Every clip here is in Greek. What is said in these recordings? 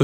Το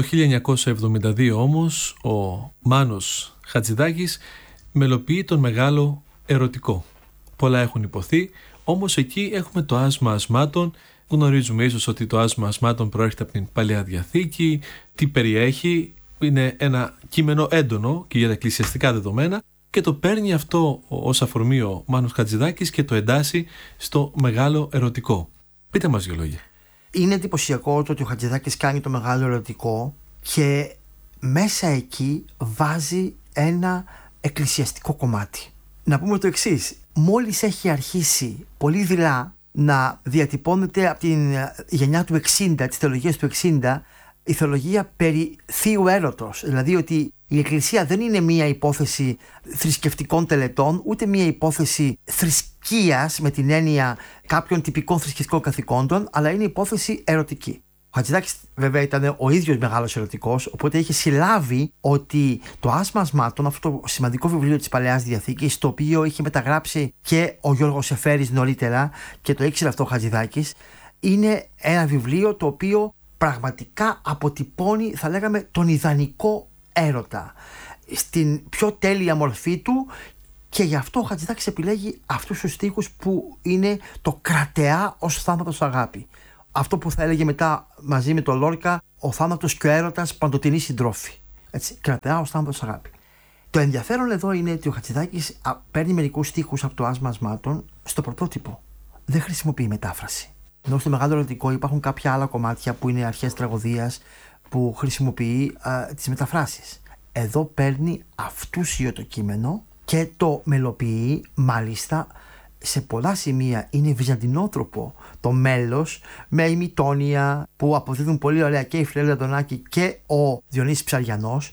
1972 όμως ο Μάνος Χατζηδάκης μελοποιεί τον μεγάλο ερωτικό. Πολλά έχουν υποθεί, όμως εκεί έχουμε το άσμα ασμάτων. Γνωρίζουμε ίσως ότι το άσμα ασμάτων προέρχεται από την Παλαιά Διαθήκη, τι περιέχει, είναι ένα κείμενο έντονο και για τα εκκλησιαστικά δεδομένα και το παίρνει αυτό ως αφορμή ο Μάνος Χατζηδάκης και το εντάσσει στο μεγάλο ερωτικό. Πείτε μας δύο λόγια. Είναι εντυπωσιακό το ότι ο Χατζηδάκης κάνει το μεγάλο ερωτικό και μέσα εκεί βάζει ένα εκκλησιαστικό κομμάτι. Να πούμε το εξής, μόλις έχει αρχίσει πολύ δειλά να διατυπώνεται από την γενιά του 60, της θεολογίας του 60, η θεολογία περί θείου έρωτος. Δηλαδή ότι η Εκκλησία δεν είναι μία υπόθεση θρησκευτικών τελετών, ούτε μία υπόθεση θρησκείας με την έννοια κάποιων τυπικών θρησκευτικών καθηκόντων, αλλά είναι υπόθεση ερωτική. Ο Χατζηδάκης βέβαια ήταν ο ίδιος μεγάλος ερωτικός, οπότε είχε συλλάβει ότι το άσμα ασμάτων, αυτό το σημαντικό βιβλίο της Παλαιάς Διαθήκης, το οποίο είχε μεταγράψει και ο Γιώργος Εφέρης νωρίτερα και το ήξερε αυτό ο Χατζηδάκης, είναι ένα βιβλίο το οποίο πραγματικά αποτυπώνει, θα λέγαμε, τον ιδανικό έρωτα στην πιο τέλεια μορφή του, και γι' αυτό ο Χατζηδάκης επιλέγει αυτούς τους στίχους που είναι το κρατεά ως θάνατος αγάπη. Αυτό που θα έλεγε μετά μαζί με τον Λόρκα, ο θάνατος και ο έρωτας παντοτινή συντρόφοι. Έτσι, κρατεά ως θάνατος αγάπη. Το ενδιαφέρον εδώ είναι ότι ο Χατζηδάκης παίρνει μερικούς στίχους από το άσμα ασμάτων στο πρωτότυπο. Δεν χρησιμοποιεί μετάφραση. Ενώ στο μεγάλο ερωτικό υπάρχουν κάποια άλλα κομμάτια που είναι αρχές τραγωδίας που χρησιμοποιεί τις μεταφράσεις. Εδώ παίρνει αυτούσιο το κείμενο και το μελοποιεί, μάλιστα σε πολλά σημεία είναι βυζαντινότροπο το μέλος, με ημιτόνια που αποδίδουν πολύ ωραία και η Φιλέλλα Αντωνάκη και ο Διονύσης Ψαριανός.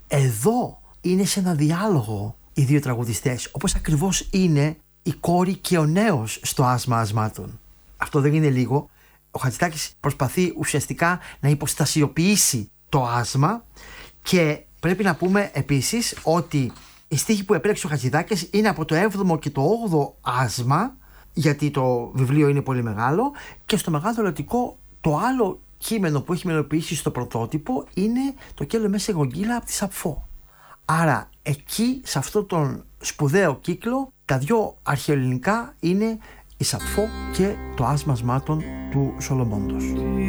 Εδώ είναι σε ένα διάλογο οι δύο τραγουδιστές, όπως ακριβώς είναι η κόρη και ο νέος στο άσμα ασμάτων. Αυτό δεν είναι λίγο. Ο Χατζηδάκης προσπαθεί ουσιαστικά να υποστασιοποιήσει το άσμα, και πρέπει να πούμε επίσης ότι οι στίχοι που επέλεξε ο Χατζηδάκης είναι από το 7ο και το 8ο άσμα, γιατί το βιβλίο είναι πολύ μεγάλο, και στο μεγάλο ερωτικό το άλλο κείμενο που έχει μελοποιήσει στο πρωτότυπο είναι το «Κέλο μέσα γογγύλα» από τη Σαπφό. Άρα εκεί, σε αυτόν τον σπουδαίο κύκλο, τα δυο αρχαιοελληνικά είναι η Σαπφό και το άσμα ασμάτων του Σολομόντος.